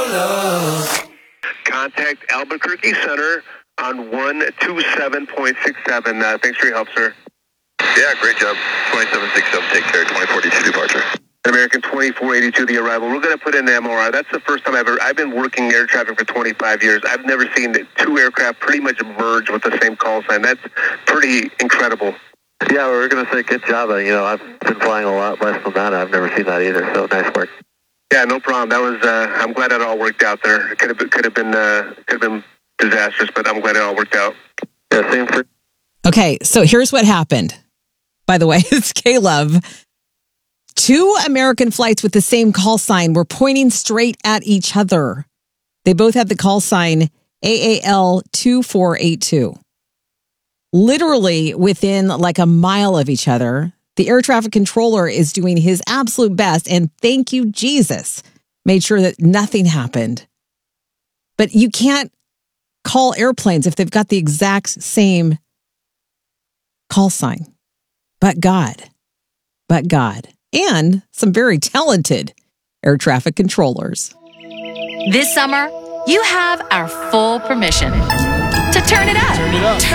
Contact Albuquerque Center on 127.67. Thanks for your help, sir. Yeah, great job. 2767, take care. 2042 departure. American 2482, the arrival. We're going to put in the MRI. That's the first time I've been working air traffic for 25 years. I've never seen two aircraft pretty much merge with the same call sign. That's pretty incredible. Yeah, we're going to say good job. I've been flying a lot less than that. I've never seen that either, so nice work. Yeah, no problem. That was, I'm glad it all worked out there. It could have been disastrous, but I'm glad it all worked out. Yeah, same for... Okay, so here's what happened. By the way, it's K-Love. 2 American flights with the same call sign were pointing straight at each other. They both had the call sign AAL 2482. Literally within like a mile of each other, the air traffic controller is doing his absolute best, and thank you, Jesus, made sure that nothing happened. But you can't call airplanes if they've got the exact same call sign. But God. And some very talented air traffic controllers. This summer, you have our full permission to turn it up.